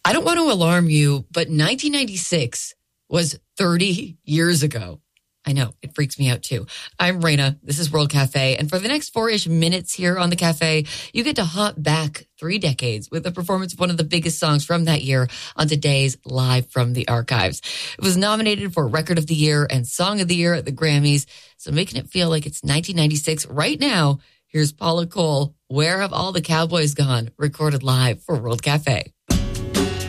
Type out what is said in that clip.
I don't want to alarm you, but 1996 was 30 years ago. I know, it freaks me out too. I'm Raina. This is World Cafe. And for the next 4-ish minutes here on the cafe, you get to hop back 3 decades with a performance of one of the biggest songs from that year on today's Live from the Archives. It was nominated for Record of the Year and Song of the Year at the Grammys. So making it feel like it's 1996 right now, here's Paula Cole, Where Have All the Cowboys Gone? Recorded live for World Cafe.